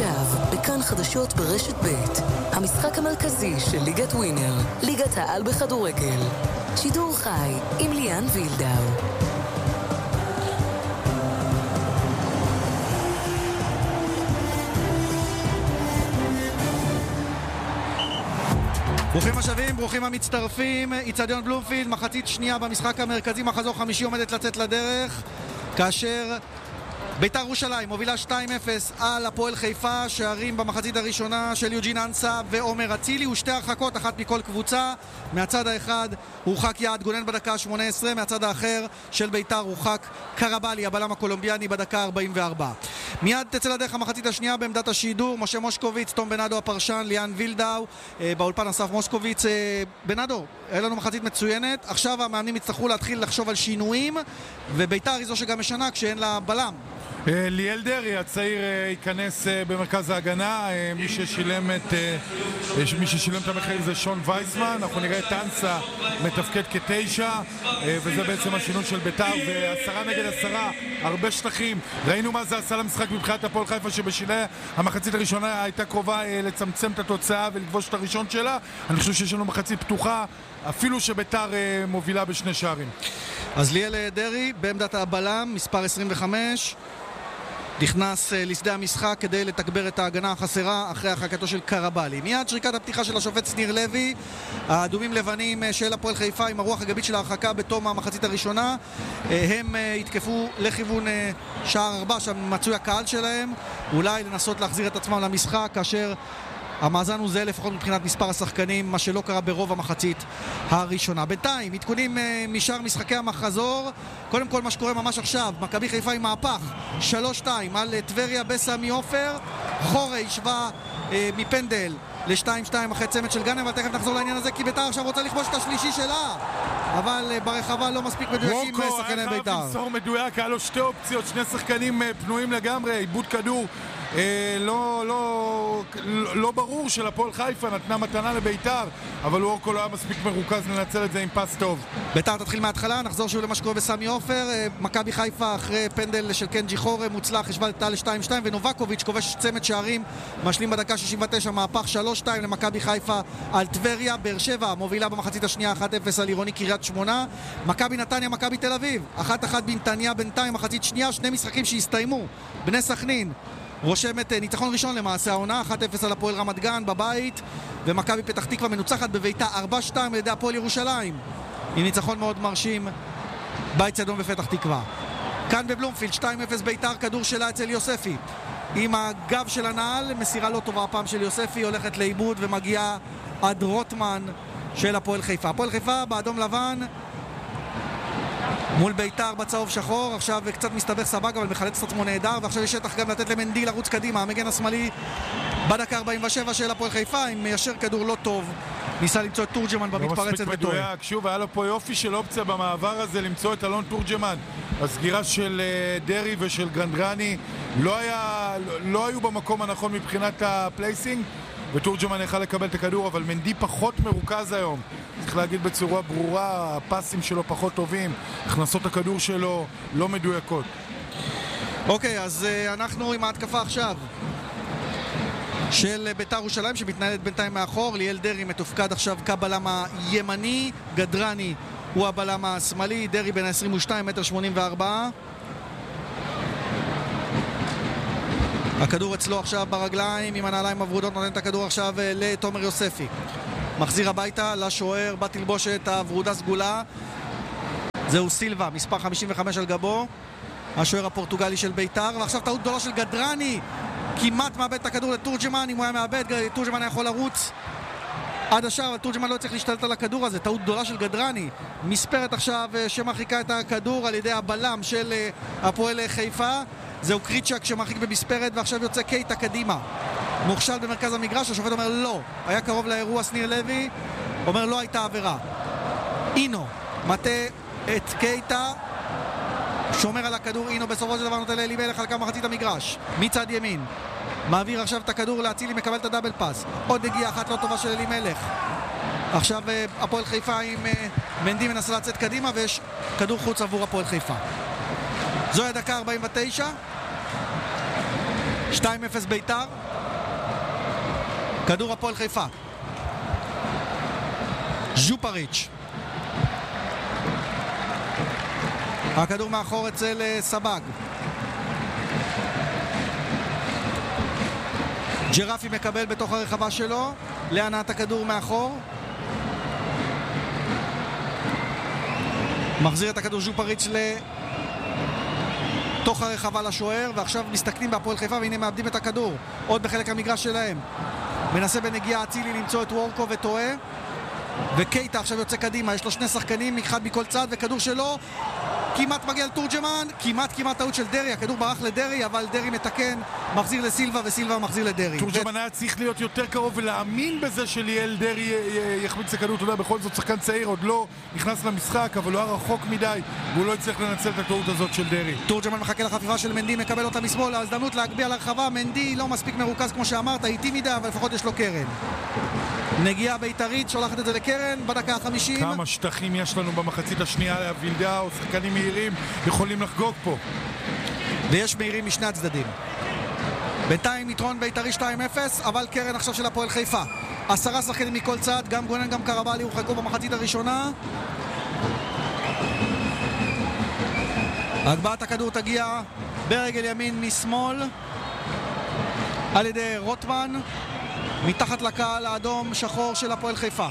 עכשיו, בכאן חדשות ברשת ב', המשחק המרכזי של ליגת ווינר, ליגת העל בכדורגל. שידור חי עם ליאן וילדאו. ברוכים השבים, ברוכים המצטרפים. איצטדיון בלומפילד, מחצית שנייה במשחק המרכזי, מחזור חמישי עומדת לצאת לדרך, כאשר בית"ר ירושלים מובילה 2-0 על הפועל חיפה. שערים במחצית הראשונה של יוג'ין אנסה ועומר אצילי, ושתי הרחקות, אחת מכל קבוצה. מהצד האחד הורחק יעד גונן בדקה 18, מהצד האחר של בית"ר הורחק קרבלי, הבלם הקולומביאני, בדקה 44. מיד תצא לדרך המחצית השנייה בעמדת השידור, משה מושקוביץ, תום בנאדו הפרשן, ליאן וילדאו, באולפן אסף מושקוביץ. בנאדו, היה לנו מחצית מצוינת, עכשיו המאמנים יצטרכו להתחיל לחשוב על שינויים, ובית"ר היא זו שגם משנה כשאין לה בלם. ליאל דרי הצעיר ייכנס במרכז ההגנה. מי ששילם את המחיר זה שון וייסמן. אנחנו נראה את אנסה מתפקד כ9, וזה בעצם השינוי של בית"ר, ו10 נגד 10, הרבה שטחים. ראינו מה זה עשה למשחק מבחינת הפועל חיפה, שבשלהי המחצית הראשונה הייתה קרובה לצמצם את התוצאה ולכבוש את הראשון שלה. אני חושב שיש לנו מחצית פתוחה, אפילו שבית"ר מובילה בשני שערים. אז ליאל דרי בעמדת הבלם, מספר 25, נכנס לשדה המשחק כדי לתגבר את ההגנה החסרה אחרי הרחקתו של קרבלי. מיד שריקת הפתיחה של השופט שניר לוי. האדומים לבנים של הפועל חיפה עם הרוח הגבית של ההרחקה בתום המחצית הראשונה, הם יתקפו לכיוון שער 4, שם מצוי הקהל שלהם, אולי לנסות להחזיר את עצמם למשחק, כאשר המאזן הוא זה לפחות מבחינת מספר השחקנים, מה שלא קרה ברוב המחצית הראשונה. בינתיים, עדכונים משאר משחקי המחזור. קודם כל מה שקורה ממש עכשיו, מכבי חיפה עם מהפך 3-2 על טבריה בסמי עופר. חורי שווה מפנדל ל-2-2 אחרי צמד של גאנם, אבל תכף נחזור לעניין הזה, כי בית"ר עכשיו רוצה לכבוש את השלישי שלה, אבל ברחבה לא מספיק מדויקים שחקני בית"ר. ווקו היה חייב למסור מדויק, היה לו שתי אופציות, שני שחקנים פנויים לגמרי, איבוד כדור לא ברור של הפועל חיפה, נתנה מתנה לבית"ר, אבל ווקו לא היה מספיק מרוכז לנצל את זה עם פס טוב. בית"ר תתחיל מההתחלה, נחזור שוב למה שקורה בסמי עופר. מכבי חיפה אחרי פנדל של קנג'י חורה מוצלח, השווה את ל-2-2, ונובקוביץ' כובש צמד שערים, משלים בדקה 69, מהפך 3-2 למכבי חיפה על טבריה. באר שבע מובילה במחצית השנייה 1-0 על עירוני קריית שמונה. מכבי נתניה, מכבי תל אביב 1-1 בנתניה. בינתיים מחצית שנייה, שני משחקים שהסתיימו. בני סכנין רושמת ניצחון ראשון למעשה העונה, 1-0 על הפועל רמת גן בבית, ומכבי פתח תקווה מנוצחת בביתה 4-2 על ידי הפועל ירושלים, עם ניצחון מאוד מרשים באצטדיון בפתח תקווה. כאן בבלומפילד 2-0 בית"ר, כדור שלה אצל יוספי עם הגב של הנעל, מסירה לא טובה הפעם של יוספי, הולכת לאיבוד ומגיעה עד רוטמן של הפועל חיפה. הפועל חיפה באדום לבן מול בית"ר בצהוב שחור, עכשיו קצת מסתבך סבג, אבל מחלץ את עצמו נהדר, ועכשיו יש שטח גם לתת למנדי לרוץ קדימה. המגן השמאלי בדקה 47 של הפועל חיפה, עם מיישר כדור לא טוב, ניסה למצוא את תורג'מן במתפרצת וטועה. שוב, היה לו פה יופי של אופציה במעבר הזה למצוא את אלון תורג'מן. הסגירה של דרי ושל גרנדרני לא היו במקום הנכון מבחינת הפלייסינג, ותורג'מן יכל לקבל את הכדור, אבל מנדי פחות מרוכז היום, צריך להגיד בצורה ברורה, הפסים שלו פחות טובים, הכנסות הכדור שלו לא מדויקות. אוקיי, אז אנחנו עם ההתקפה עכשיו של בית"ר ירושלים, שמתנהלת בינתיים מאחור. ליאל דרי מתופקד עכשיו כבלם הימני, גדרני הוא הבלם השמאלי. דרי בין 22 מטר 84. הכדור אצלו עכשיו ברגליים עם הנעליים הוורודות, נותן את הכדור עכשיו לתומר יוספי, מחזיר הביתה לשוער בתלבושת הוורודה סגולה, זהו סילבה, מספר 55 על גבו, השוער הפורטוגלי של בית"ר. ועכשיו טעות גדולה של גדרני, כמעט מאבד את הכדור לתורג'מן. אם הוא היה מאבד, תורג'מן יכול לרוץ עד השאר, אבל תורג'מן לא צריך להשתלט על הכדור הזה. טעות גדולה של גדרני, מספרת עכשיו שמרחיקה את הכדור על ידי הבלם של הפועל חיפה, זהו קריצ'ק שמרחיק במספרת, ועכשיו יוצא קייטה קדימה, מוכשל במרכז המגרש. השופט אומר לא, היה קרוב לאירוע. שניר לוי אומר לא הייתה עבירה. אינו מטה את קייטה, שומר על הכדור. אינו בסופו של דבר נותן לאלימלך על כמה מחצית המגרש מצד ימין, מעביר עכשיו את הכדור להצילי, מקבל את הדאבל פאס. עוד נגיעה אחת לא טובה של אלימלך. עכשיו הפועל חיפה עם מנדי מנסה לצאת קדימה, ויש כדור חוץ עבור הפועל חיפה. זוהי הדקה 49, 2-0 בית"ר. כדור הפועל חיפה. ז'ופריץ'. הכדור מאחור אצל סבג. ג'רפי מקבל בתוך הרחבה שלו, להנעת הכדור מאחור. מחזיר את הכדור ז'ופריץ' לתוך הרחבה לשוער, ועכשיו מסתכלים בהפועל חיפה והנה מאבדים את הכדור עוד בחלק המגרש שלהם. מנסה בנגיעה אצילי למצוא את וורקו וטועה, וקייטה עכשיו יוצא קדימה, יש לו שני שחקנים, אחד מכל צד, וכדור שלו כמעט מגיע לתורג'מן, כמעט טעות של דרי, הכדור ברח לדרי, אבל דרי מתקן, מחזיר לסילבה, וסילבה מחזיר לדרי. תורג'מן היה צריך להיות יותר קרוב ולהאמין בזה שליאל דרי יחמיץ את הכדור, אתה יודע, בכל זאת שחקן צעיר, עוד לא נכנס למשחק, אבל הוא היה רחוק מדי, והוא לא יצטרך לנצל את הטעות הזאת של דרי. תורג'מן מחכה לחפיפה של מנדי, מקבל אותה משמאל, ההזדמנות להגביה לרחבה, מנדי לא מספיק מרוכז כמו שאמרת, איטי מדי, אבל לפחות יש לו קרן. נגיעה בית"רית, שולחת את זה לקרן בדקה ה-50. כמה שטחים יש לנו במחצית השנייה, וילדאו, שחקנים מהירים יכולים לחגוג פה. ויש מהירים משני הצדדים. בינתיים יתרון בית"רי 2-0, אבל קרן עכשיו של הפועל חיפה. 10 שחקנים מכל צד, גם גונן גם קרבלי הורחקו במחצית הראשונה. הגבהת הכדור תגיע ברגל ימין משמאל על ידי רוטמן, מתחת לקהל האדום שחור של הפועל חיפה.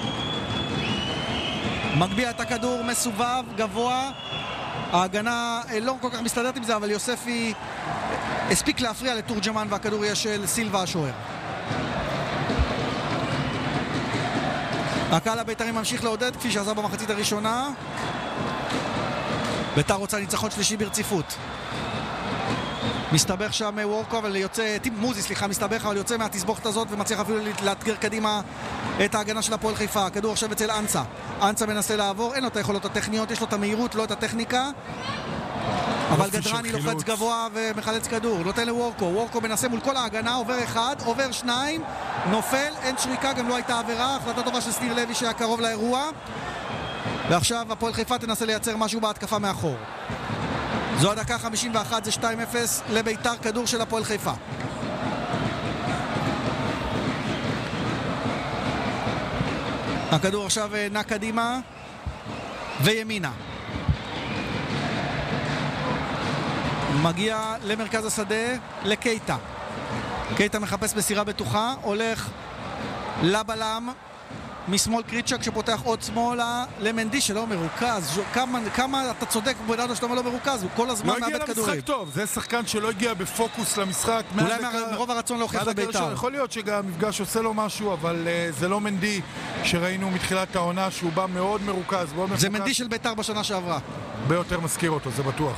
מגביה את הכדור, מסובב, גבוה. ההגנה לא כל כך מסתדרת עם זה, אבל יוספי הספיק להפריע לתורג'מן, והכדור יהיה של סילבה השוער. הקהל הבית"רי ממשיך לעודד כפי שעשה במחצית הראשונה. בית"ר רוצה ניצחון שלישי ברציפות. מסתבך שם וורקו, אבל יוצא, מסתבך, אבל יוצא מהתסבוכת הזאת ומצליח אפילו לאתגר קדימה את ההגנה של הפועל חיפה. הכדור עכשיו אצל אנסה. אנסה מנסה לעבור, אין לו את היכולות הטכניות, יש לו את המהירות, לא את הטכניקה. אבל גדרני לוחץ גבוה ומחלץ כדור, נותן לוורקו. וורקו מנסה מול כל ההגנה, עובר אחד, עובר שניים, נופל, אין שריקה, גם לא הייתה עבירה. החלטה טובה של סניר לוי שהיה קרוב לאירוע. ועכשיו הפועל חיפה תנסה לייצר משהו בהתקפה מאחור. זו הדקה 51, זה 2-0 לביתר, כדור של הפועל חיפה. הכדור עכשיו נע קדימה וימינה. מגיע למרכז השדה לקייטה. קייטה מחפש בסירה בטוחה, הולך לבלם. משמאל קריצ'ק שפותח עוד שמאלה למנדי שלא מרוכז. כמה אתה צודק בנאדו שאתה לא מרוכז, הוא כל הזמן מאבד כדורים. לא הגיע למשחק טוב, זה שחקן שלא הגיע בפוקוס למשחק. אולי מרוב הרצון להוכיח לבית"ר. יכול להיות שגם המפגש עושה לו משהו, אבל זה לא מנדי שראינו מתחילת העונה שהוא בא מאוד מרוכז. זה מנדי של בית"ר בשנה שעברה. ביותר מזכיר אותו, זה בטוח.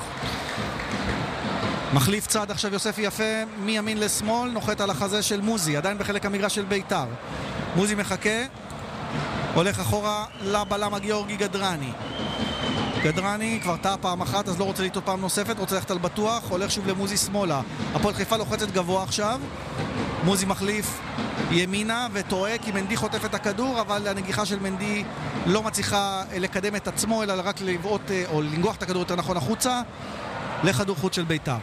מחליף צד עכשיו יוספי יפה מימין לשמאל, נוחת על החזה של מוזי, עדיין בחלק המגרש של בית"ר. מוזי מחכה, הולך אחורה לבלם הגיאורגי גדרני. גדרני כבר טעה פעם אחת, אז לא רוצה לטעות פעם נוספת, רוצה ללכת על בטוח, הולך שוב למוזי שמאלה. הפועל חיפה לוחצת גבוה עכשיו. מוזי מחליף ימינה וטועה כי מנדי חוטף את הכדור, אבל הנגיחה של מנדי לא מצליחה לקדם את עצמו, אלא רק לבעוט או לנגוח את הכדור יותר נכון החוצה לכדור חוץ של בית"ר.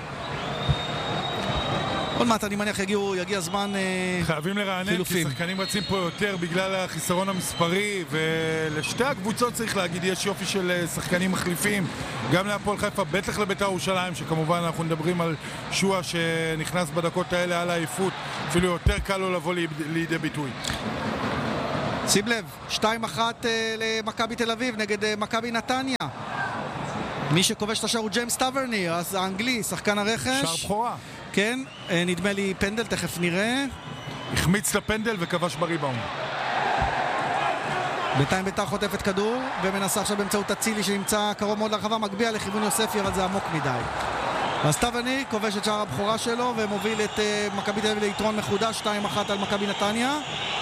עוד מעט אני מניח יגיע זמן חייבים לרענן, כי שחקנים רצים פה יותר בגלל החיסרון המספרי, ולשתי הקבוצות צריך להגיד יש יופי של שחקנים מחליפים, גם להפועל חיפה, בטח לבית"ר ירושלים, שכמובן אנחנו מדברים על שועה שנכנס בדקות האלה על העייפות, אפילו יותר קל לו לבוא לידי ביטוי. שים לב, 2-1 למכבי תל אביב נגד מכבי נתניה. מי שכובש את השער הוא ג'יימס טאברני, אז האנגלי, שחקן הרכש. שער בחורה. כן, נדמה לי פנדל, תכף נראה. החמיץ לפנדל וכבש בריבאונד. בינתיים בית"ר חוטפת כדור ומנסה עכשיו באמצעות אצילי שנמצא קרוב מאוד לרחבה, מגביה לכיוון יוספי, אבל זה עמוק מדי. אז טאברני כובש את שער הבכורה שלו ומוביל את מכבי תל אביב ליתרון מחודש 2-1 על מכבי נתניה.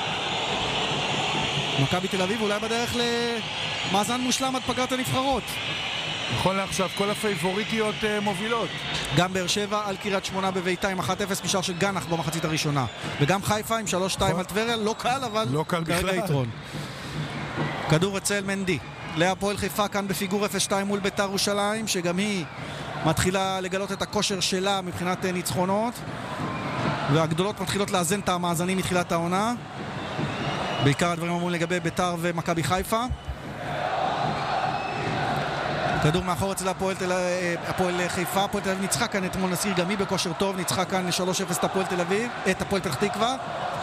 מכבי תל אביב אולי בדרך למאזן מושלם עד פגרת הנבחרות. נכון לעכשיו, כל הפייבוריטיות מובילות. גם באר שבע על קריית שמונה בביתה עם 1-0 משער של גנח במחצית הראשונה. וגם חיפה עם 3-2 על טבריה, לא קל, אבל לא קל כרגע יתרון. כדור אצל מנדי. להפועל חיפה כאן בפיגור 0-2 מול בית"ר ירושלים, שגם היא מתחילה לגלות את הכושר שלה מבחינת ניצחונות. והגדולות מתחילות לאזן את המאזנים מתחילת העונה. בעיקר הדברים אמורים לגבי ביתר ומכבי חיפה. כדור מאחור אצל הפועל חיפה. הפועל תל אביב ניצחה כאן אתמול, נזכיר גם היא בכושר טוב, ניצחה כאן 3-0 את הפועל תל אביב, את הפועל פתח תקווה.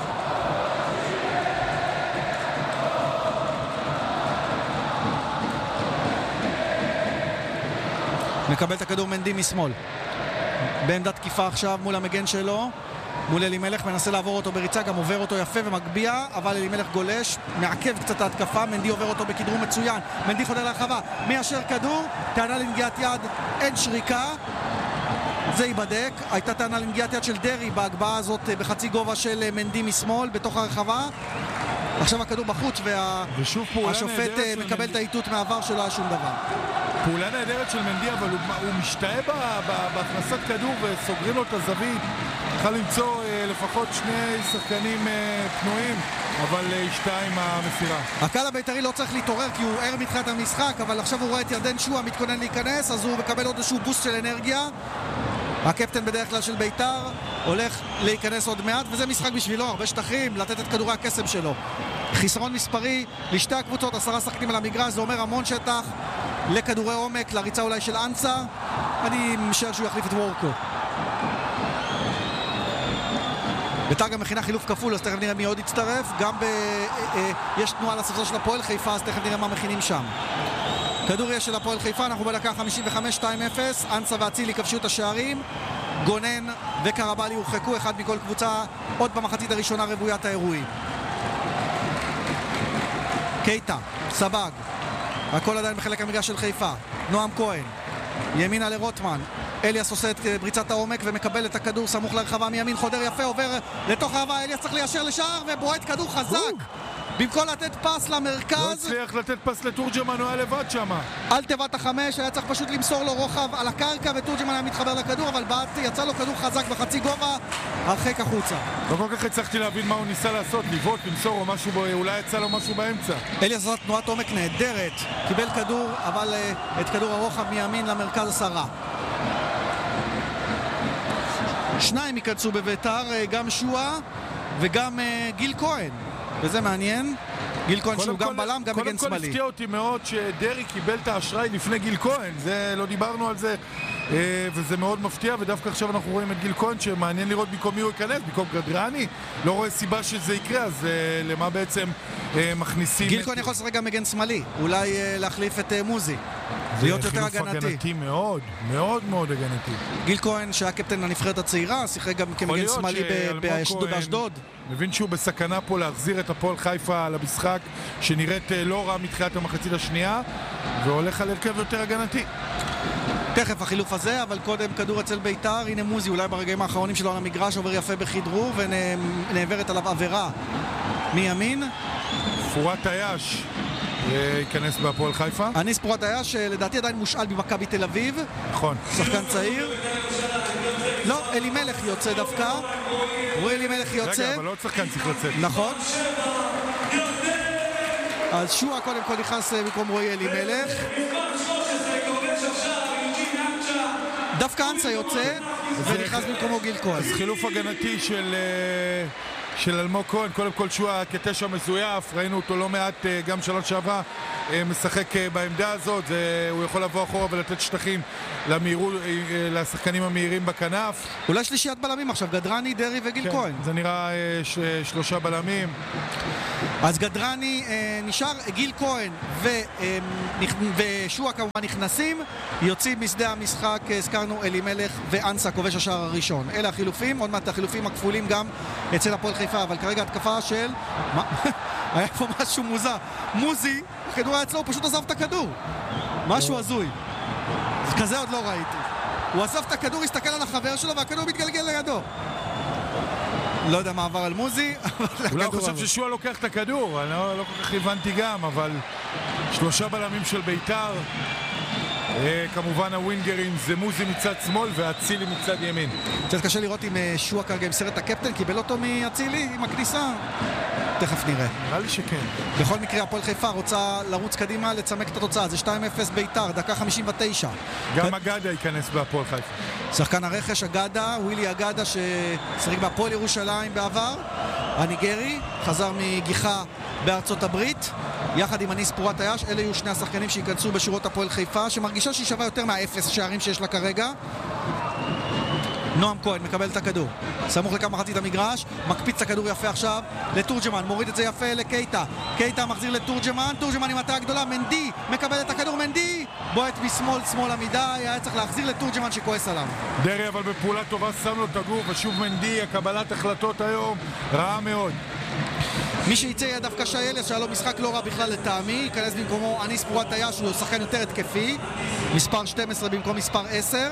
מקבל את הכדור מנדי משמאל, בעמדת תקיפה עכשיו מול המגן שלו, מול אלימלך, מנסה לעבור אותו בריצה, גם עובר אותו יפה ומגביע, אבל אלימלך גולש, מעכב קצת ההתקפה, מנדי עובר אותו בכדרור מצוין, מנדי חודר להרחבה, מיישר כדור, טענה לנגיעת יד, אין שריקה, זה ייבדק. הייתה טענה לנגיעת יד של דרי בהגבהה הזאת בחצי גובה של מנדי משמאל בתוך הרחבה. עכשיו הכדור בחוץ והשופט מקבל את העיתות מהעבר שלא היה שום דבר. פעולה נהדרת של מנדי, אבל הוא משתאה בהכנסת כדור וסוגרים לו את הזווית. יכול למצוא לפחות שני שחקנים פנויים, אבל השתאה עם המסירה. הקהל הבית"רי לא צריך להתעורר כי הוא ער מתחילת המשחק, אבל עכשיו הוא רואה את ירדן שועה מתכונן להיכנס, אז הוא מקבל עוד איזשהו בוסט של אנרגיה. הקפטן בדרך כלל של בית"ר הולך להיכנס עוד מעט, וזה משחק בשבילו, הרבה שטחים, לתת את כדורי הקסם שלו. חיסרון מספרי לשתי הקבוצות, 10 שחקנים על המגרש, זה אומר המון שטח לכדורי עומק, לריצה אולי של אנסה. אני משער שהוא יחליף את וורקו. בית"ר גם מכינה חילוף כפול, אז תכף נראה מי עוד יצטרף. גם יש תנועה לספסל של הפועל חיפה, אז תכף נראה מה מכינים שם. כדור יש של הפועל חיפה, אנחנו בדקה 55, 2-0. אנסה ואצילי כבשו את השערים, גונן וקרבלי הורחקו, אחד מכל קבוצה, עוד במחצית הראשונה רוויית האירועים. קייטה, סבג, הכל עדיין בחלק המגרש של חיפה. נועם כהן, ימינה לרוטמן, אליאס עושה את בריצת העומק ומקבל את הכדור סמוך לרחבה מימין, חודר יפה, עובר לתוך הרחבה, אליאס צריך ליישר לשער ובועט כדור חזק במקום לתת פס למרכז. לא הצליח לתת פס לתורג'מן, הוא היה לבד שמה על תיבת החמש, היה צריך פשוט למסור לו רוחב על הקרקע ותורג'מן היה מתחבר לכדור, אבל בעט יצא לו כדור חזק בחצי גובה, הרחק החוצה. לא כל כך הצלחתי להבין מה הוא ניסה לעשות, לבעוט, למסור או משהו, אולי יצא לו משהו באמצע. אליאס עשה תנועת עומק נהדרת, קיבל כדור, אבל את כדור הרוחב מימין למרכז 10. שניים ייכנסו בביתר, גם שועה וגם גיל כהן, וזה מעניין. גיל כהן שהוא גם בלם, גם מגן שמאלי. קודם כל הפתיע אותי מאוד שדרי קיבל את האשראי לפני גיל כהן, זה לא דיברנו על זה, וזה מאוד מפתיע, ודווקא עכשיו אנחנו רואים את גיל כהן שמעניין לראות במקום מי הוא ייכנס, במקום גדרני, לא רואה סיבה שזה יקרה, אז למה בעצם מכניסים... גיל כהן יכול לשחק גם מגן שמאלי, אולי להחליף את מוזי, להיות יותר הגנתי. חילוף הגנתי מאוד, מאוד מאוד הגנתי. גיל כהן שהיה קפטן הנבחרת הצעירה, שיחק גם כמגן שמאלי באשדוד. מבין שהוא בסכנה פה להחזיר את הפועל חיפה למשחק שנראית לא רע מתחילת המחצית השנייה, והולך על הרכב יותר הגנתי. תכף החילוף הזה, אבל קודם כדור אצל בית"ר. הנה מוזי, אולי ברגעים האחרונים שלו על המגרש, עובר יפה בכדרור ונעברת עליו עבירה מימין. פורת היש ייכנס בהפועל חיפה. אניס פורת היש לדעתי עדיין מושאל במכבי תל אביב, נכון, שחקן צעיר. לא, אלימלך יוצא דווקא. רואי אלימלך יוצא. רגע, אבל לא שחקן צריך לצאת. נכון. אז שועה קודם כל נכנס במקום רואי אלימלך. דווקא אנסה יוצא ונכנס במקומו גיל כהן. אז חילוף הגנתי של אלמוג כהן. קודם כל שועה כתשע מזויף, ראינו אותו לא מעט גם שנה שעברה משחק בעמדה הזאת, הוא יכול לבוא אחורה ולתת שטחים לשחקנים המהירים בכנף. אולי שלישיית בלמים עכשיו, גדרני, דרי וגיל כהן. זה נראה שלושה בלמים. אז גדרני נשאר, גיל כהן ושועה כמובן נכנסים, יוצאים משדה המשחק, הזכרנו אלימלך ואנסה כובש השער הראשון. אלה החילופים, עוד מעט החילופים הכפולים גם אצל הפועל חיפה, אבל כרגע התקפה של... היה פה משהו מוזר. מוזי, הכדור היה אצלו, הוא פשוט עזב את הכדור. משהו הזוי. כזה עוד לא ראיתי. הוא עזב את הכדור, הסתכל על החבר שלו והכדור מתגלגל לידו. לא יודע מה עבר על מוזי, אולי הוא חושב ששועה לוקח את הכדור, אני לא כל כך הבנתי גם, אבל שלושה בלמים של בית"ר, כמובן הווינגרים זה מוזי מצד שמאל ואצילי מצד ימין. קצת קשה לראות עם שועה כרגע עם סרט הקפטן, קיבל אותו מאצילי עם הכניסה. תכף נראה. נראה לי שכן. בכל מקרה, הפועל חיפה רוצה לרוץ קדימה, לצמק את התוצאה. זה 2-0 ביתר, דקה 59. גם אגדה ייכנס בהפועל חיפה. שחקן הרכש אגדה, ווילי אגדה, ששחק בהפועל ירושלים בעבר, הניגרי, חזר מגיחה בארצות הברית, יחד עם אניס פורת היש. אלה יהיו שני השחקנים שייכנסו בשורות הפועל חיפה, שמרגישה שהיא שווה יותר מהאפס שערים שיש לה כרגע. נועם כהן מקבל את הכדור, סמוך לכמה מחצית המגרש, מקפיץ את הכדור יפה עכשיו לתורג'מן, מוריד את זה יפה לקייטה, קייטה מחזיר לתורג'מן, תורג'מן עם מטרה גדולה, מנדי מקבל את הכדור, מנדי בועט משמאל שמאלה מדי, היה צריך להחזיר לתורג'מן שכועס עליו. דרי אבל בפעולה טובה שם לו את הגוף, ושוב מנדי, הקבלת החלטות היום רעה מאוד. מי שיצא יהיה דווקא שיילס, שהיה לו משחק לא רע בכלל לטעמי, ייכנס במקומו אניס פורת היש, הוא שחקן יותר התקפי, מספר 12 במקום מספר 10,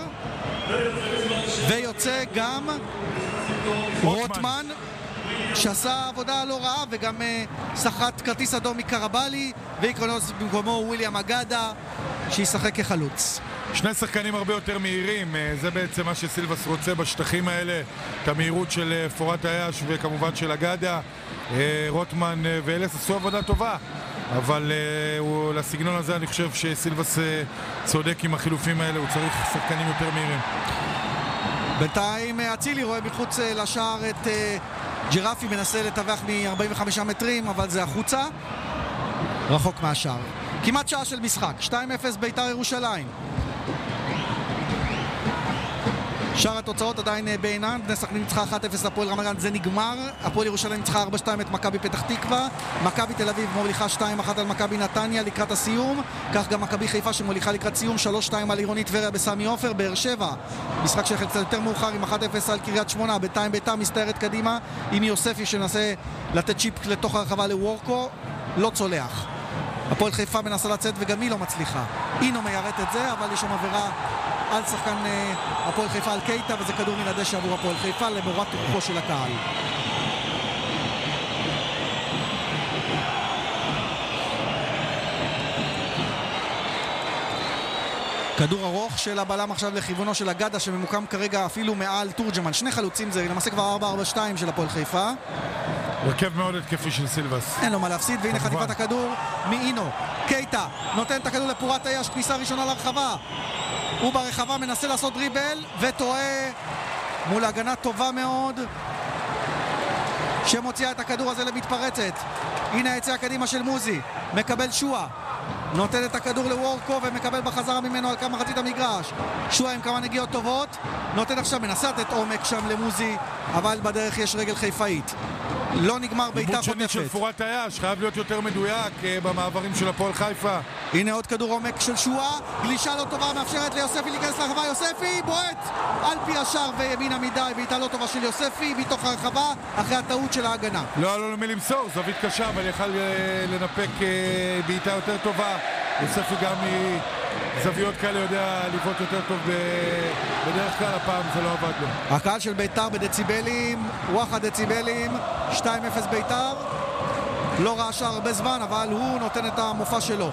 ויוצא גם רוטמן שעשה עבודה לא רעה וגם שחט כרטיס אדום מקרבלי, ויקרונוס במקומו וויליאם אגדה שישחק כחלוץ. שני שחקנים הרבה יותר מהירים, זה בעצם מה שסילבס רוצה בשטחים האלה, את המהירות של פורת היש וכמובן של אגדה. רוטמן ואלס עשו עבודה טובה, אבל לסגנון הזה אני חושב שסילבס צודק עם החילופים האלה, הוא צריך שחקנים יותר מהירים. בינתיים אצילי רואה מחוץ לשער את ג'רפי, מנסה לטווח מ-45 מטרים, אבל זה החוצה, רחוק מהשער. כמעט שעה של משחק, 2-0 ביתר ירושלים. שאר התוצאות עדיין בעינן, בני סכנין ניצחה 1-0 הפועל רמת גן, זה נגמר. הפועל ירושלים ניצחה 4-2 את מכבי פתח תקווה, מכבי תל אביב מוליכה 2-1 על מכבי נתניה לקראת הסיום, כך גם מכבי חיפה שמוליכה לקראת סיום 3-2 על עירוני טבריה בסמי עופר. באר שבע, משחק שהחל קצת יותר מאוחר עם 1-0 על קריית שמונה, בינתיים ביתר מסתערת קדימה עם יוספי שנסה לתת צ'יפ לתוך הרחבה לוורקו, לא צולח. הפועל חיפה מנסה לצאת וגם היא לא מצליחה, אינו מיירט את זה, אבל יש שם עבירה על שחקן הפועל חיפה, על קייטה, וזה כדור מן הדשא עבור הפועל חיפה למורת רוחו של הקהל. כדור ארוך של הבלם עכשיו לכיוונו של אגדה שממוקם כרגע אפילו מעל תורג'מן. שני חלוצים, זה למעשה כבר 4-4-2 של הפועל חיפה. הרכב מאוד התקפי של סילבס, אין לו מה להפסיד, והנה חטיפת הכדור מאינו. קייטה נותן את הכדור לפורת היש, כניסה ראשונה לרחבה, הוא ברחבה מנסה לעשות דריבל וטועה מול הגנה טובה מאוד שמוציאה את הכדור הזה למתפרצת. הנה היציאה קדימה של מוזי, מקבל שואה, נותן את הכדור לוורקו ומקבל בחזרה ממנו על כמה מחצית המגרש. שואה עם כמה נגיעות טובות, נותן עכשיו, מנסה לתת עומק שם למוזי, אבל בדרך יש רגל חיפאית. לא נגמר, ביתר חוטפת. ליבוד שני של פורת היש, חייב להיות יותר מדויק במעברים של הפועל חיפה. הנה עוד כדור עומק של שואה, גלישה לא טובה, מאפשרת ליוספי להיכנס לרחבה, יוספי בועט על פי השער וימינה מדי, בעיטה לא טובה של יוספי מתוך הרחבה אחרי הטעות של ההגנה. לא היה לו למי למסור, זווית קשה, אבל יכל לנפק בעיטה יותר טובה. יוספי גם זוויות כאלה יודע לבעוט יותר טוב בדרך כלל, הפעם זה לא עבד לו. הקהל של ביתר בדציבלים, וואחד דציבלים, 2-0 ביתר, לא ראה שער הרבה זמן, אבל הוא נותן את המופע שלו.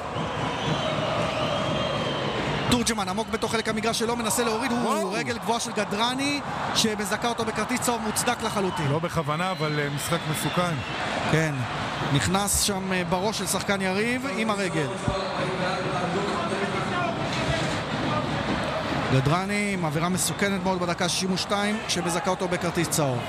תורג'מן עמוק בתוך חלק המגרש שלו, מנסה להוריד, הוא רגל גבוהה של גדרני שמזכה אותו בכרטיס צהוב מוצדק לחלוטין. לא בכוונה, אבל משחק מסוכן. כן, נכנס שם בראש של שחקן יריב עם הרגל. גדרני עם עבירה מסוכנת מאוד בדקה 62 שמזכה אותו בכרטיס צהוב.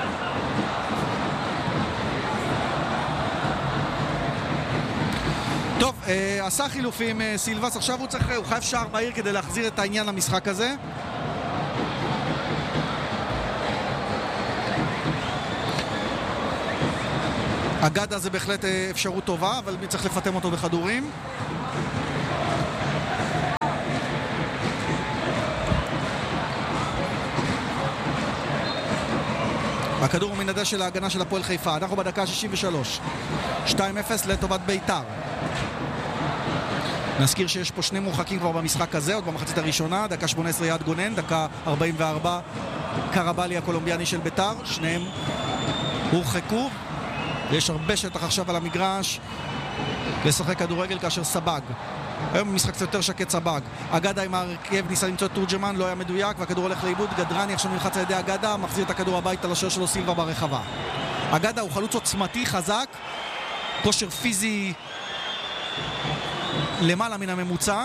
טוב, עשה חילופים סילבס, עכשיו הוא חייב שער מהיר כדי להחזיר את העניין למשחק הזה. אגדה זה בהחלט אפשרות טובה, אבל צריך לפתם אותו בכדורים. הכדור מן הדשא של ההגנה של הפועל חיפה. אנחנו בדקה 63, 2-0 לטובת ביתר. נזכיר שיש פה שני מורחקים כבר במשחק הזה, עוד במחצית הראשונה, דקה 18 יעד גונן, דקה 44 קרבלי הקולומביאני של ביתר, שניהם הורחקו. יש הרבה שטח עכשיו על המגרש לשחק כדורגל כאשר סבג. היום משחק קצת יותר שקט סבג. אגדה עם הרכב ניסה למצוא את תורג'מן, לא היה מדויק והכדור הולך לאיבוד. גדרני עכשיו נלחץ על ידי אגדה, מחזיר את הכדור הביתה לשוער שלו סילבה ברחבה. אגדה הוא חלוץ עוצמתי, חזק, כושר פיזי למעלה מן הממוצע.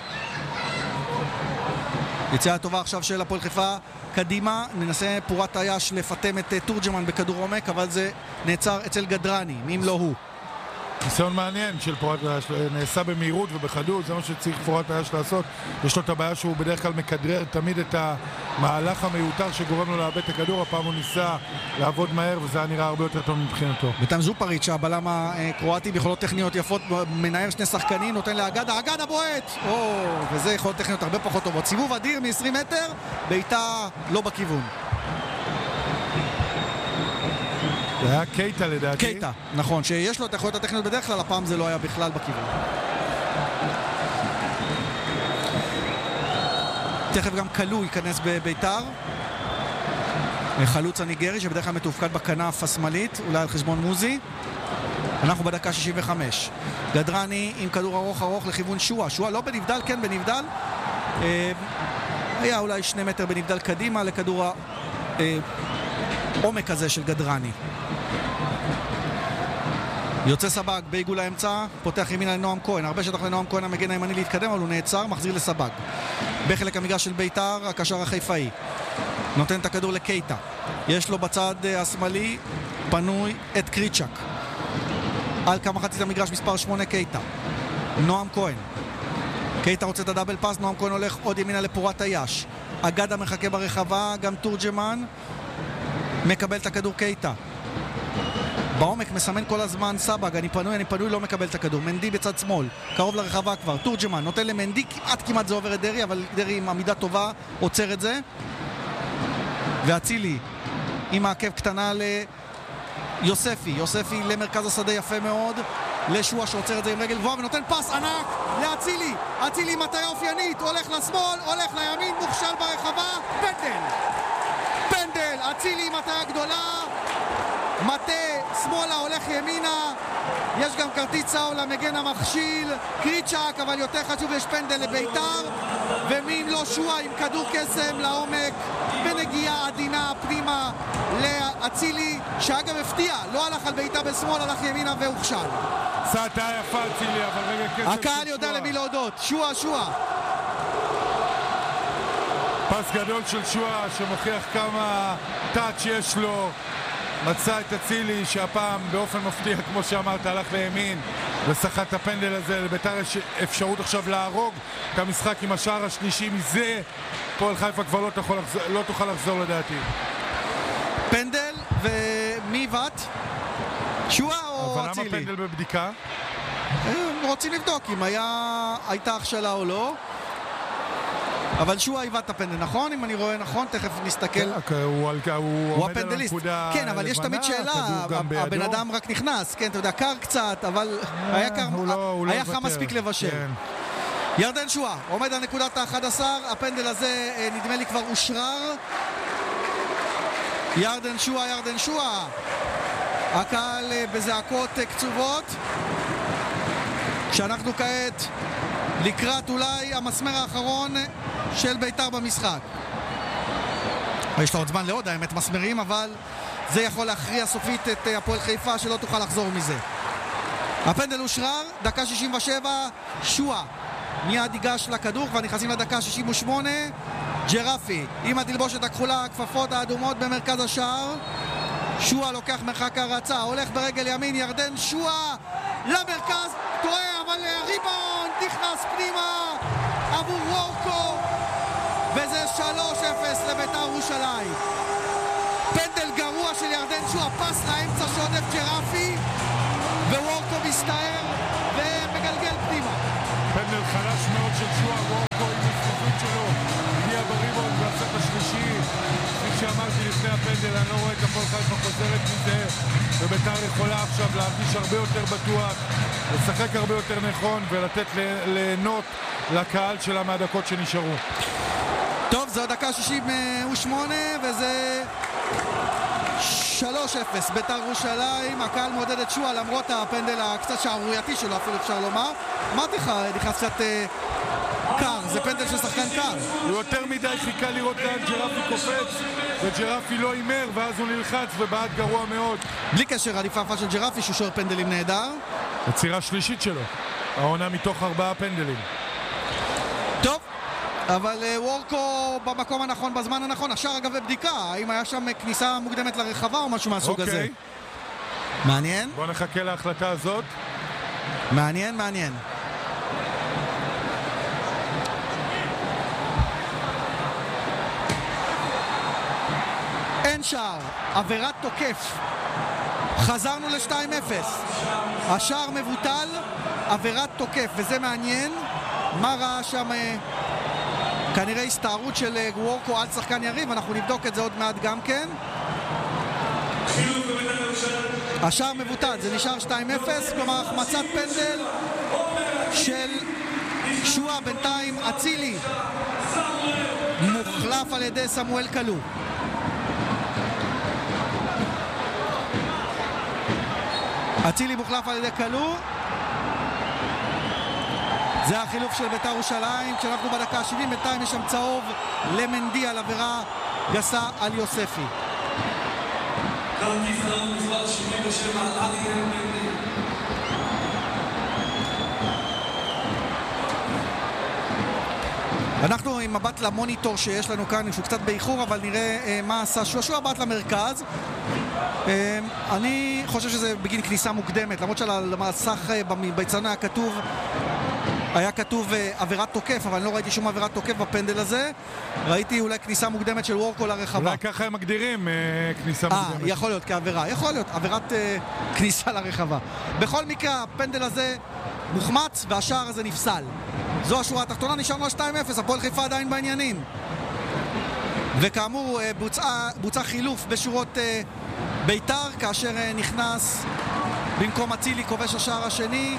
יציאה טובה עכשיו של הפועל חיפה קדימה, ננסה פורת היש לפתם את תורג'מן בכדור עומק, אבל זה נעצר אצל גדרני, אם לא הוא. ניסיון מעניין של פורת היש, נעשה במהירות ובחדות, זה מה שצריך פורת היש לעשות. יש לו את הבעיה שהוא בדרך כלל מקדרר תמיד את המהלך המיותר שגורם לו לאבד את הכדור, הפעם הוא ניסה לעבוד מהר וזה היה נראה הרבה יותר טוב מבחינתו. בינתיים זופריץ', הבלם הקרואטי ביכולות טכניות יפות, מנער שני שחקנים, נותן לאגדה, אגדה בועט! וזה יכולות טכניות הרבה פחות טובות. סיבוב אדיר מ-20 מטר, בעיטה לא בכיוון. זה היה קייטה לדעתי. קייטה, נכון, שיש לו את היכולות הטכניות בדרך כלל, הפעם זה לא היה בכלל בכיוון. תכף גם קלו ייכנס בביתר. חלוץ הניגרי שבדרך כלל מתופקד בכנף השמאלית, אולי על חשבון מוזי. אנחנו בדקה 65. גדרני עם כדור ארוך לכיוון שואה. שואה לא בנבדל, כן בנבדל. היה אולי 2 מטר בנבדל קדימה לכדור העומק הזה של גדרני. יוצא סבג בעיגול האמצע, פותח ימינה לנועם כהן, הרבה שטח לנועם כהן המגן הימני להתקדם, אבל הוא נעצר, מחזיר לסבג. בחלק המגרש של ביתר, הקשר החיפאי נותן את הכדור לקייטה, יש לו בצד השמאלי פנוי את קריצ'ק, על כמה חצית המגרש מספר 8 קייטה, נועם כהן, קייטה רוצה את הדאבל פס, נועם כהן הולך עוד ימינה לפורת היש, אגדה מחכה ברחבה, גם תורג'מן מקבל את הכדור קייטה, בעומק מסמן כל הזמן סבג, אני פנוי, לא מקבל את הכדור. מנדי בצד שמאל, קרוב לרחבה כבר. תורג'מן נותן למנדי, כמעט זה עובר את דרי, אבל דרי עם עמידה טובה עוצר את זה. ואצילי עם העקב קטנה ליוספי. יוספי למרכז השדה יפה מאוד. לשואה שעוצר את זה עם רגל גבוהה ונותן פס ענק לאצילי. אצילי עם מטרה אופיינית, הולך לשמאל, הולך לימין, מוכשל ברחבה. פנדל! אצילי עם מטרה גדולה. מטה, שמאלה, הולך ימינה, יש גם כרטיס צהוב למגן המכשיל, קריצ'ק, אבל יותר חשוב יש פנדל לביתר, ומי אם לא שואה עם כדור קסם לעומק, בנגיעה עדינה פנימה לאצילי, שאגב הפתיע, לא הלך על ביתה בשמאל, הלך ימינה והוכשל. סעתה יפה אצילי, אבל רגע קסם. הקהל יודע למי להודות, שואה. פס גדול של שואה שמוכיח כמה טאץ' יש לו, מצא את אצילי שהפעם באופן מפתיע כמו שאמרת הלך לימין ושחט את הפנדל הזה. לביתר יש אפשרות עכשיו להרוג את המשחק עם השער השלישי, מזה פועל חיפה כבר לא תוכל לחזור לדעתי. פנדל ומי בת? שואה או אצילי? אבל למה פנדל בבדיקה? רוצים לבדוק אם הייתה הכשלה או לא, אבל שואה היווה את הפנדל, נכון? אם אני רואה נכון, תכף נסתכל. הוא עומד על הפנדליסט. הנקודה. כן, אבל יש תמיד שאלה, הבן אדם רק נכנס, כן, אתה יודע, קר קצת, אבל היה חם מספיק לבשל. ירדן שואה עומד על נקודת ה-11, הפנדל הזה נדמה לי כבר אושרר. ירדן שואה. הקהל בזעקות קצובות. כשאנחנו כעת לקראת אולי המסמר האחרון של ביתר במשחק. יש לה עוד זמן לעוד, האמת מסמרים, אבל זה יכול להכריע סופית את הפועל חיפה שלא תוכל לחזור מזה. הפנדל אושרר, דקה 67, שואה מיד ייגש לכדור, כבר נכנסים לדקה 68, ג'רפי עם התלבושת הכחולה, הכפפות האדומות במרכז השער. שואה לוקח מרחק הרצה, הולך ברגל ימין, ירדן שואה למרכז, טועה, אבל ריבאונד נכנס פנימה עבור וורקו, וזה 3-0 לביתר ירושלים. פנדל גרוע של ירדן שואה, פס לאמצע שעודף ג'רפי, ווורקו מסתער ומגלגל פנימה. פנדל חלש מאוד של שואה, וורקו עם הסתכלות שלו הגיע בריבאונד והסט השלישי. כפי שאמרתי לפני הפנדל, אני לא רואה את הפועל חיפה חוזרת מזה, וביתר יכולה עכשיו להרגיש הרבה יותר בטוח, לשחק הרבה יותר נכון ולתת ליהנות לקהל שלה מהדקות שנשארו. טוב, זו דקה 68 וזה 3-0 ביתר ירושלים. הקהל מעודד את שואה למרות הפנדל הקצת שערורייתי שלו, אפילו אפשר לומר. אמרתי לך, נכנס קצת קר, זה פנדל של שחקן קר. הוא יותר מדי חיכה לראות לאן ג'רפי קופץ, וג'רפי לא הימר, ואז הוא נלחץ ובעט גרוע מאוד. בלי קשר, עדיפה יפה של ג'רפי, שהוא שוער פנדלים נהדר. יצירה שלישית שלו, העונה מתוך 4 פנדלים. טוב, אבל וורקו במקום הנכון, בזמן הנכון. השאר אגב בבדיקה, האם היה שם כניסה מוקדמת לרחבה או משהו מהסוג הזה? מעניין. בוא נחכה להחלטה הזאת. מעניין. אין שער, עבירת תוקף. חזרנו ל-2-0. השער מבוטל, עבירת תוקף, וזה מעניין. מה ראה שם? כנראה הסתערות של וורקו על שחקן יריב, אנחנו נבדוק את זה עוד מעט גם כן. השער מבוטל, זה נשאר 2-0, כלומר החמצת פנדל של שועה. בינתיים אצילי מוחלף על ידי סמואל קלו. אצילי מוחלף על ידי קלו. זה החילוף של בית"ר ירושלים כשאנחנו בדקה 70. בינתיים יש שם צהוב למנדי על עבירה גסה על יוספי. אנחנו עם מבט למוניטור שיש לנו כאן, שהוא קצת באיחור, אבל נראה מה עשה שועה בת למרכז. אני חושב שזה בגין כניסה מוקדמת, למרות שעל המסך ביצעון היה כתוב עבירת תוקף, אבל אני לא ראיתי שום עבירת תוקף בפנדל הזה. ראיתי אולי כניסה מוקדמת של וורקו לרחבה. אולי ככה הם מגדירים כניסה מוקדמת. יכול להיות כעבירה, יכול להיות עבירת כניסה לרחבה. בכל מקרה הפנדל הזה מוחמץ והשער הזה נפסל. זו השורה התחתונה, נשארנו על 2-0, הפועל חיפה עדיין בעניינים. וכאמור בוצע חילוף בשורות בית"ר, כאשר נכנס במקום אצילי כובש השער השני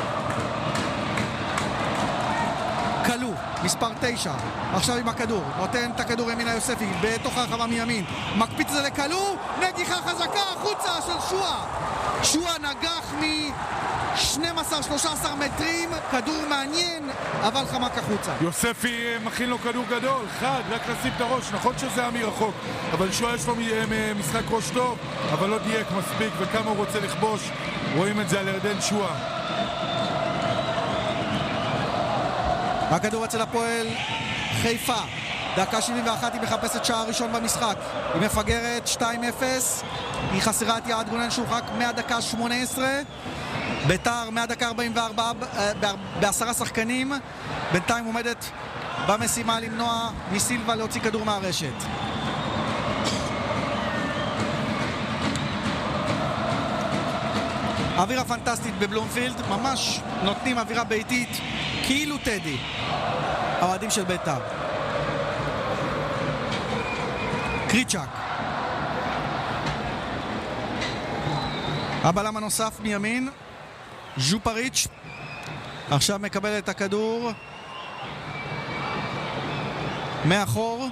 קלו, מספר 9, עכשיו עם הכדור, נותן את הכדור ימינה יוספי בתוך הרחבה מימין, מקפיץ את זה לקלו, נגיחה חזקה החוצה של שועה. שועה נגח מ-12-13 מטרים, כדור מעניין, אבל חמק החוצה. יוספי מכין לו כדור גדול, חד, רק לשים את הראש, נכון שזה היה מרחוק, אבל שועה יש לו משחק ראש טוב, אבל לא דייק מספיק, וכמה הוא רוצה לכבוש, רואים את זה על ירדן שועה. הכדור אצל הפועל חיפה, דקה 71, היא מחפשת שער ראשון במשחק, היא מפגרת 2-0, היא חסרה את יעד גונן שהורחק מהדקה 18, בית"ר מהדקה 44 ב10 שחקנים, בינתיים עומדת במשימה למנוע מסילבה להוציא כדור מהרשת. אווירה פנטסטית בבלומפילד, ממש נותנים אווירה ביתית כאילו טדי, האוהדים של בית"ר. קריצ'ק, הבלם הנוסף מימין, ז'ופריץ', עכשיו מקבל את הכדור מאחור,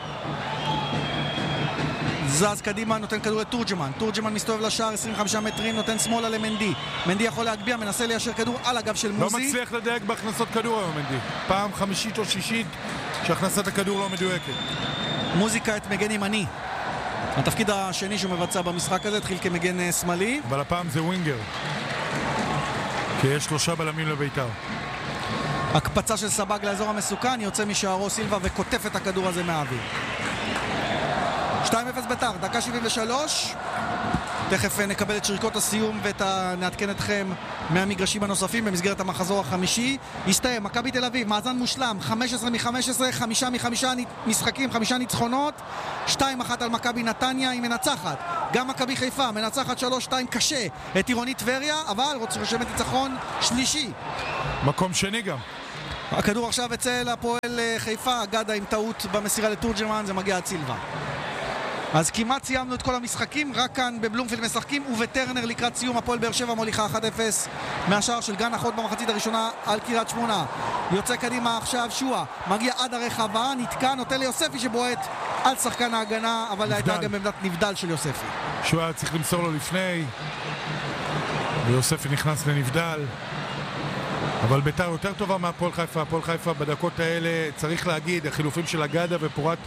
זז קדימה, נותן כדור לתורג'מן, תורג'מן מסתובב לשער 25 מטרים, נותן שמאלה למנדי, מנדי יכול להגביע, מנסה ליישר כדור על הגב של מוזי. לא מצליח לדייק בהכנסות כדור היום מנדי, פעם חמישית או שישית שהכנסת הכדור לא מדויקת. מוזי כעת מגן ימני, התפקיד השני שהוא מבצע במשחק הזה, התחיל כמגן שמאלי, אבל הפעם זה ווינגר, כי יש 3 בלמים לבית"ר. הקפצה של סבג לאזור המסוכן, יוצא משערו סילבה וכותף את הכדור הזה מהאוויר. 2-0 בית"ר, דקה 73, תכף נקבל את שריקות הסיום ונעדכן אתכם מהמגרשים הנוספים במסגרת המחזור החמישי. הסתיים, מכבי תל אביב, מאזן מושלם, 15 מ-15, 5 מ-5 משחקים, 5 ניצחונות, 2-1 על מכבי נתניה, היא מנצחת. גם מכבי חיפה, מנצחת 3-2 קשה את עירוני טבריה, אבל רוצה רשמת ניצחון שלישי. מקום שני גם. הכדור עכשיו אצל הפועל חיפה, גדה עם טעות במסירה לתורג'מן, זה מגיע עד סילבה. אז כמעט סיימנו את כל המשחקים, רק כאן בבלומפילד משחקים, ובטרנר לקראת סיום הפועל באר שבע מוליכה 1-0 מהשער של גן אחות במחצית הראשונה על קריית שמונה. יוצא קדימה עכשיו שועה, מגיע עד הרחבה, נתקע, נותן ליוספי שבועט על שחקן ההגנה, אבל הייתה גם עמדת נבדל של יוספי. שועה צריך למסור לו לפני, ויוספי נכנס לנבדל. אבל בית"ר יותר טובה מהפועל חיפה. הפועל חיפה בדקות האלה, צריך להגיד, החילופים של אגדה ופורת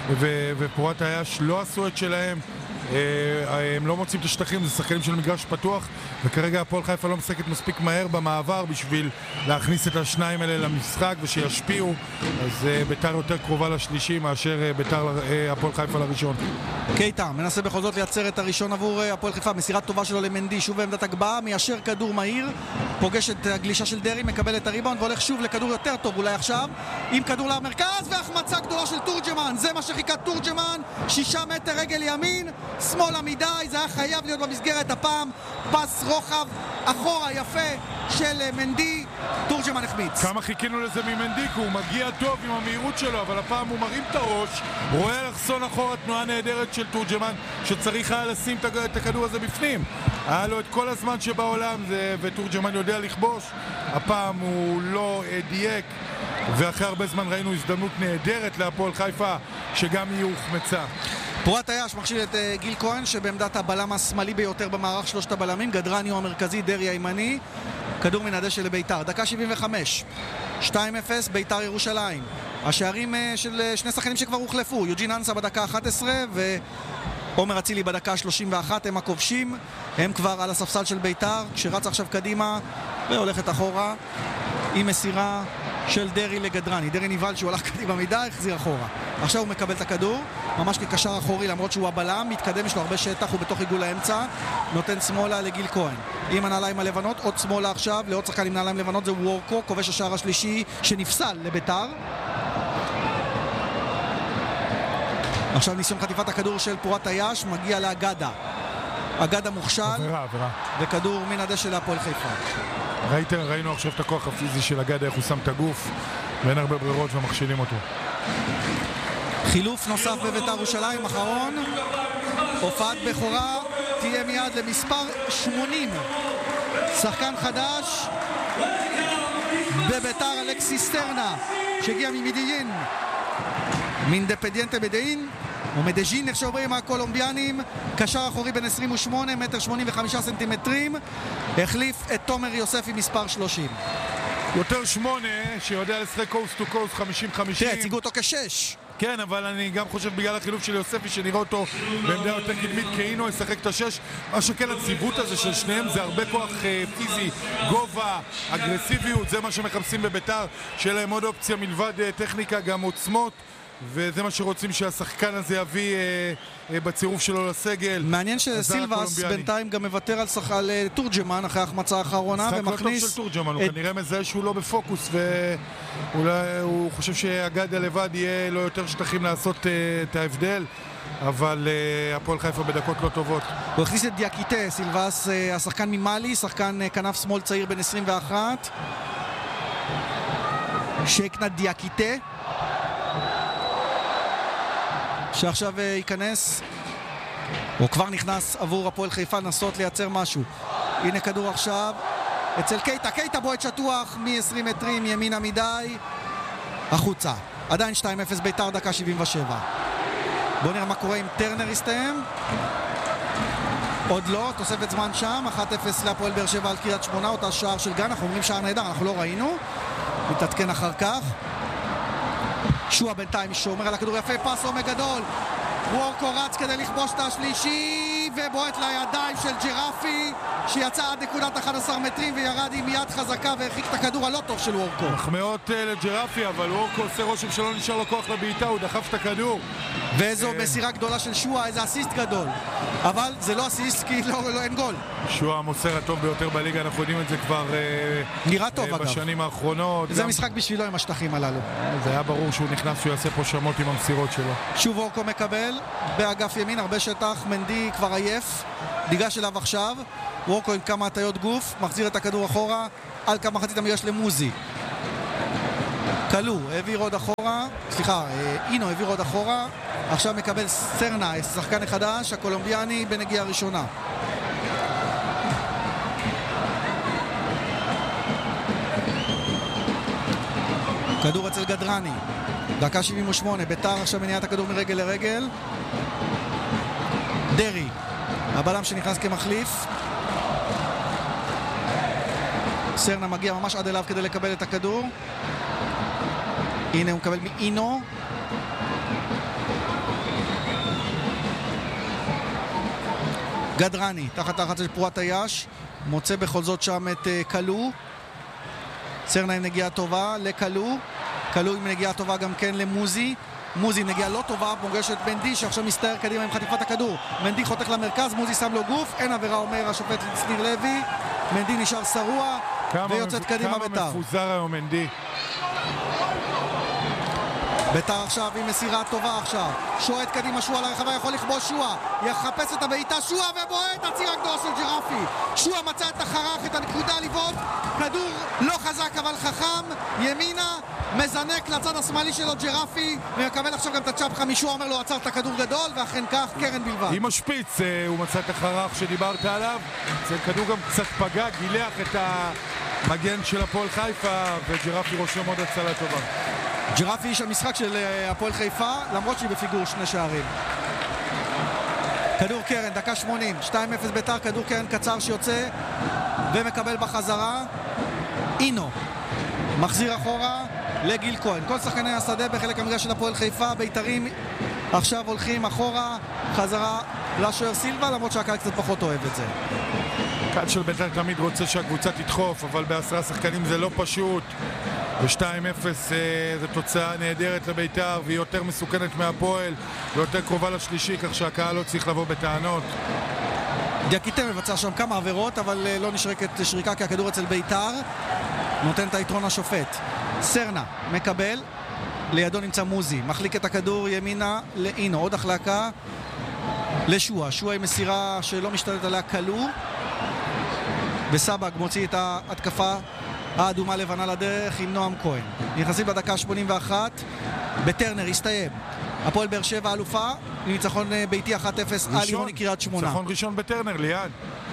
ופורת האש לא עשו את שלהם. הם לא מוצאים את השטחים, זה שחקנים של מגרש פתוח, וכרגע הפועל חיפה לא משחקת מספיק מהר במעבר בשביל להכניס את השניים האלה למשחק ושישפיעו. אז ביתר יותר קרובה לשלישי מאשר ביתר הפועל חיפה לראשון. קייטה מנסה בכל זאת לייצר את הראשון עבור הפועל חיפה, מסירת טובה שלו למנדי, שוב בעמדת הגבהה, מיישר כדור מהיר, פוגש את הגלישה של דרי, מקבל את הריבאונד והולך שוב לכדור יותר טוב אולי עכשיו, עם כדור למרכז והחמצה גדולה של תורג'מן, זה מה שחיכה תורג'מן, 6 מטר רגל ימין, שמאלה מדי, זה היה חייב להיות במסגרת הפעם, פס רוחב אחורה יפה של מנדי, תורג'מן החמיץ. כמה חיכינו לזה ממנדי, כי הוא מגיע טוב עם המהירות שלו, אבל הפעם הוא מרים את הראש, רואה לחסון אחורה, תנועה נהדרת של תורג'מן, שצריך היה לשים את הכדור הזה בפנים. היה לו את כל הזמן שבעולם, ותורג'מן יודע לכבוש, הפעם הוא לא דייק, ואחרי הרבה זמן ראינו הזדמנות נהדרת להפועל חיפה, שגם היא הוחמצה. פורת האש מכשיל את גיל כהן שבעמדת הבלם השמאלי ביותר במערך שלושת הבלמים, גדרני הוא המרכזי, דרי הימני, כדור מן הדשא לביתר, דקה 75, 2-0 ביתר ירושלים. השערים של שני שחקנים שכבר הוחלפו, יוג'ין אנסה בדקה 11 ועומר אצילי בדקה 31, הם הכובשים, הם כבר על הספסל של ביתר, כשרץ עכשיו קדימה והולכת אחורה עם מסירה של דרי לגדרני. דרי ניבל שהוא הלך קדימה מדי, החזיר אחורה. עכשיו הוא מקבל את הכדור, ממש כקשר אחורי, למרות שהוא הבלם, מתקדם, יש לו הרבה שטח, הוא בתוך עיגול האמצע, נותן שמאלה לגיל כהן. עם הנעליים הלבנות, עוד שמאלה עכשיו, לעוד שחקן עם נעליים לבנות, זה וורקו, כובש השער השלישי שנפסל לביתר. עכשיו ניסיון חטיפת הכדור של פורת היש, מגיע לאגדה. אגדה מוכשל, וכדור מן הדשא להפועל חיפה. ראינו עכשיו את הכוח הפיזי של אגדה, איך הוא שם את הגוף, ואין הרבה ברירות ומכשילים אותו. חילוף נוסף בביתר ירושלים, אחרון. הופעת בכורה תהיה מיד למספר 80. שחקן חדש בביתר, אלכסיס סטרנה, שהגיע ממדיין, מאינדפנדיאנטה מדין, או מדז'ין, איך שאומרים הקולומביאנים, קשר אחורי בין 28, מטר 85 סנטימטרים, החליף את תומר יוספי מספר 30. יותר 8, שיודע לשחק קוסט טו קוסט 50-50. תראה, הציגו אותו כשש. כן, אבל אני גם חושב בגלל החילוף של יוספי שנראה אותו בעמדה יותר קדמית כאינו, ישחק את השש. מה שכן, הציוות הזה של שניהם זה הרבה כוח פיזי, גובה, אגרסיביות, זה מה שמחפשים בביתר, שיהיה להם עוד אופציה מלבד טכניקה, גם עוצמות, וזה מה שרוצים שהשחקן הזה יביא בצירוף שלו לסגל. מעניין שסילבס בינתיים גם מוותר על תורג'מן אחרי ההחמצה האחרונה ומכניס... של תורג'מן, הוא כנראה מזהה שהוא לא בפוקוס, ואולי הוא חושב שאגדה לבד יהיה לו יותר שטחים לעשות את ההבדל, אבל הפועל חיפה בדקות לא טובות. הוא הכניס את דיאקיטה, סילבס, השחקן ממאלי, שחקן כנף שמאל צעיר בן 21, שקנה דיאקיטה, שעכשיו ייכנס, הוא כבר נכנס עבור הפועל חיפה לנסות לייצר משהו. הנה כדור עכשיו אצל קייטה, קייטה בועט שטוח מ-20 מטרים ימינה מדי, החוצה. עדיין 2-0 ביתר, דקה 77. בואו נראה מה קורה אם טרנר יסתיים. עוד לא, תוספת זמן שם, 1-0 להפועל באר שבע על קריית שמונה, אותה שער של גן, אנחנו אומרים שער נהדר, אנחנו לא ראינו, מתעדכן אחר כך. שועה בינתיים שומר על הכדור יפה, פס עומק גדול, וורקו רץ כדי לכבוש את השלישי ובועט לידיים של ג'רפי שיצא עד נקודת 11 מטרים וירד עם יד חזקה והרחיק את הכדור הלא טוב של וורקו. מחמאות לג'רפי, אבל וורקו עושה רושם שלא נשאר לו כוח לבעיטה, הוא דחף את הכדור. ואיזו מסירה גדולה של שועה, איזה אסיסט גדול, אבל זה לא אסיסט כי אין גול. שועה המוסר הטוב ביותר בליגה, אנחנו יודעים את זה כבר נראה טוב אגב בשנים האחרונות. זה משחק בשבילו עם השטחים הללו, זה היה ברור שהוא נכנס, שהוא יעשה פה שמות עם המסירות שלו. שוב וורקו מקבל באגף ימין, הרבה שטח, מנדי כבר עייף, ניגש אליו עכשיו, וורקו עם כמה הטיות גוף, מחזיר את הכדור אחורה על כמה מחצית המגרש למוזי, קלו, העביר עוד אחורה, אינו העביר עוד אחורה, עכשיו מקבל סרנה, שחקן החדש, הקולומביאני בנגיעה הראשונה. כדור אצל גדרני, דקה 78, ביתר עכשיו מניעת הכדור מרגל לרגל. דרי, הבלם שנכנס כמחליף. סרנה מגיע ממש עד אליו כדי לקבל את הכדור. הנה הוא מקבל מאינו. גדרני, תחת לחץ של פורת היש, מוצא בכל זאת שם את קלו. סרנה עם נגיעה טובה לקלו, קלו עם נגיעה טובה גם כן למוזי, מוזי נגיעה לא טובה, פוגשת מנדי שעכשיו מסתער קדימה עם חטיפת הכדור, מנדי חותך למרכז, מוזי שם לו גוף, אין עבירה אומר השופט שניר לוי, מנדי נשאר שרוע ויוצאת קדימה ביתר. כמה מפוזר היום מנדי. ביתר עכשיו עם מסירה טובה עכשיו, שועט קדימה שועה לרחבה, יכול לכבוש שועה, יחפש את הבעיטה שועה ובועט, הציר הגדול של ג'רפי. שועה מצא את החרך, את הנקודה לבעוט, כדור לא חזק אבל חכם, ימינה, מזנק לצד השמאלי שלו ג'רפי, ומקבל עכשיו גם את הצ'פחה משועה, אומר לו עצר את הכדור גדול, ואכן כך קרן בלבד. עם השפיץ הוא מצא את החרך שדיברת עליו, זה כדור גם קצת פגע, גילח את המגן של הפועל חיפה, וג'רפי רושם עוד הצלה טובה. ג'רפי איש המשחק של הפועל חיפה, למרות שהיא בפיגור 2 שערים. כדור קרן, דקה 80, 2-0 ביתר, כדור קרן קצר שיוצא ומקבל בחזרה. אינו מחזיר אחורה לגיל כהן. כל שחקני השדה בחלק המגרש של הפועל חיפה, ביתרים עכשיו הולכים אחורה, חזרה לשוער סילבה, למרות שהקהל קצת פחות אוהב את זה. הקהל של ביתר תמיד רוצה שהקבוצה תדחוף, אבל ב10 שחקנים זה לא פשוט. ב-2-0 זו תוצאה נהדרת לביתר, והיא יותר מסוכנת מהפועל ויותר קרובה לשלישי, כך שהקהל לא צריך לבוא בטענות. דיאקיטה מבצע שם כמה עבירות, אבל לא נשרקת שריקה כי הכדור אצל ביתר נותן את היתרון השופט. סרנה מקבל, לידו נמצא מוזי, מחליק את הכדור ימינה לאינו, עוד החלקה לשועה, שועה עם מסירה שלא משתלט עליה קלו, וסבג מוציא את ההתקפה האדומה לבנה לדרך עם נועם כהן. נכנסים בדקה 81, בטרנר הסתיים. הפועל באר שבע אלופה, ניצחון ביתי 1-0 על עירוני קריית שמונה. ניצחון ראשון בטרנר, ליד.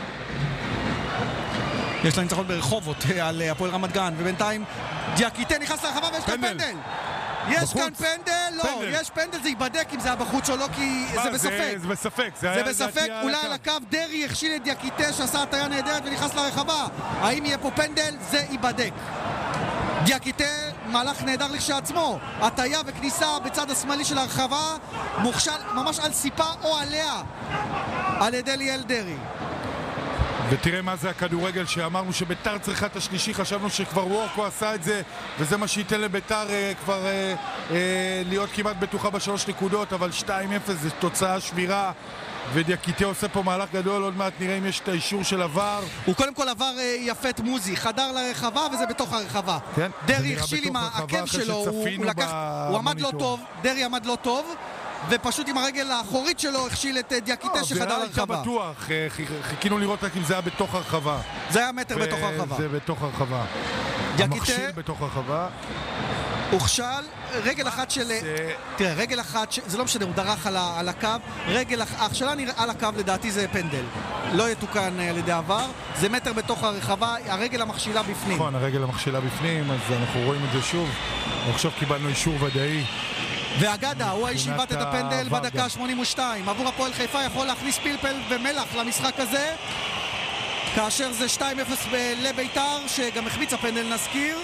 יש לה ניצחון ברחובות על הפועל רמת גן, ובינתיים דיאקיטה נכנס לרחבה ויש כאן פנדל. יש כאן פנדל? לא, יש פנדל, זה ייבדק אם זה היה בחוץ או לא, כי זה בספק. זה בספק. זה בספק, אולי על הקו דרי הכשיל את דיאקיטה שעשה הטיה נהדרת ונכנס לרחבה. האם יהיה פה פנדל? זה ייבדק. דיאקיטה מהלך נהדר לכשעצמו, הטיה וכניסה בצד השמאלי של הרחבה, מוכשל ממש על סיפה או עליה על ידי ליאל דרי. ותראה מה זה הכדורגל, שאמרנו שביתר צריכה את השלישי, חשבנו שכבר וורקו עשה את זה, וזה מה שייתן לביתר כבר להיות כמעט בטוחה ב3 נקודות, אבל 2-0 זה תוצאה שבירה, ודיאקיטה עושה פה מהלך גדול, עוד מעט נראה אם יש את האישור של עבר. הוא קודם כל עבר יפת מוזי, חדר לרחבה וזה בתוך הרחבה. כן? דרי הכשיל עם העקב שלו, הוא עמד לא טוב, דרי עמד לא טוב, ופשוט עם הרגל האחורית שלו הכשיל את דיאקיטה שחדר לרחבה. הייתה בטוח, חיכינו לראות רק אם זה היה בתוך הרחבה. זה היה מטר בתוך הרחבה. זה בתוך הרחבה. המכשיל בתוך הרחבה. הוכשל, רגל אחת של... תראה, רגל אחת, זה לא משנה, הוא דרך על הקו, ההכשלה על הקו לדעתי זה פנדל. לא יתוקן על ידי עבר, זה מטר בתוך הרחבה, הרגל המכשילה בפנים. נכון, הרגל המכשילה בפנים, אז אנחנו רואים את זה שוב. עכשיו קיבלנו אישור ודאי. ואגדה, הוא האיש שיבט את הפנדל בדקה 82. עבור הפועל חיפה יכול להכניס פלפל ומלח למשחק הזה, כאשר זה 2-0 לביתר, שגם החמיץ הפנדל נזכיר.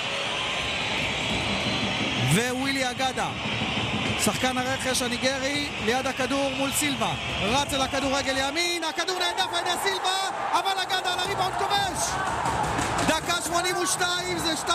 ווילי אגדה, שחקן הרכש הניגרי, ליד הכדור מול סילבה, רץ אל הכדור רגל ימין, הכדור נעדף על ידי סילבה, אבל אגדה על הריבאונד כובש. דקה 82, זה 2-1.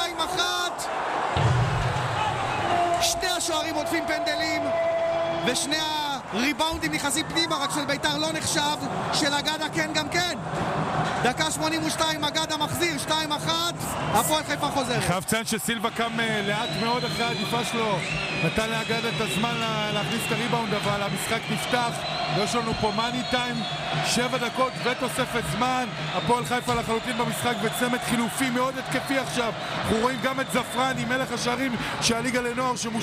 שני השוערים עוטפים פנדלים ושני הריבאונדים נכנסים פנימה, רק של ביתר לא נחשב, של אגדה כן גם כן. דקה 82, אגדה מחזיר 2-1, הפועל חיפה חוזרת. חייב ציין שסילבה קם לאט מאוד אחרי העדיפה שלו, נתן לאגדה את הזמן להכניס את הריבאונד, אבל המשחק נפתח ויש לנו פה מאני טיים, 7 דקות ותוספת זמן. הפועל חיפה לחלוטין במשחק וצמד חילופי מאוד התקפי עכשיו. אנחנו רואים גם את זפרני, מלך השערים של הליגה לנוער,